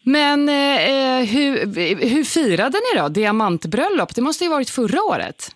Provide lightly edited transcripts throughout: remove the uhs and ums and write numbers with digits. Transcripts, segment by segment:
Men hur firade ni då? Diamantbröllop, det måste ju varit förra året.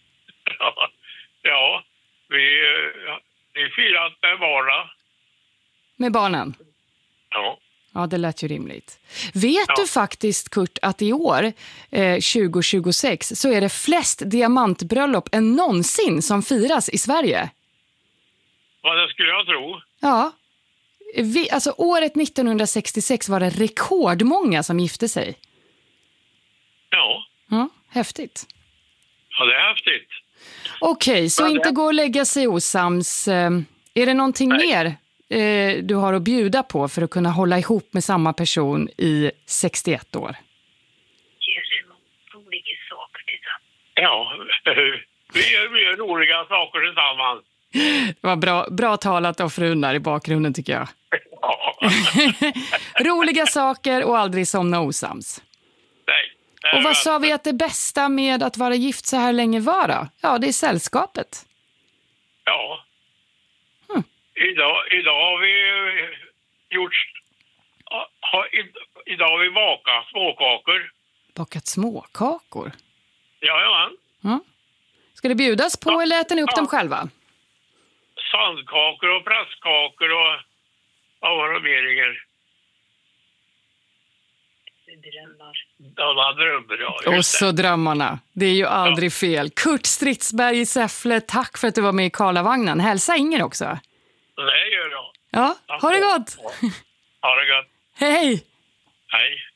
Ja, vi firat med barnen. Med barnen? Ja. Ja, det lät ju rimligt. Vet du faktiskt, Kurt, att i år, 2026, så är det flest diamantbröllop än någonsin som firas i Sverige? Ja, det skulle jag tro. Ja. Alltså året 1966 var det rekordmånga som gifte sig. Ja. Ja, häftigt. Ja, det är häftigt. Okej, så inte gå och lägga sig osams. Är det någonting mer du har att bjuda på för att kunna hålla ihop med samma person i 61 år? Roliga saker tillsammans. Ja, vi gör roliga saker tillsammans. Det var bra talat av frun där i bakgrunden, tycker jag. Ja. Roliga saker och aldrig somna osams. Nej. Och vad sa vi att det bästa med att vara gift så här länge var då? Ja, det är sällskapet. Ja. Idag har vi gjort... Idag har vi bakat småkakor. Bakat småkakor? Jajamän. Ja. Ska det bjudas på eller äter ni upp dem själva? Sandkakor och prästkakor och vad var det mer? Drömmar. Ja, drömmar, ja. Och så drömmarna. Det är ju aldrig fel. Kurt Stridsberg i Säffle, tack för att du var med i Karlavagnen. Hälsa Inger också. Det gör jag. Ja, ha det gott. Ha det gott. Hej. Hej.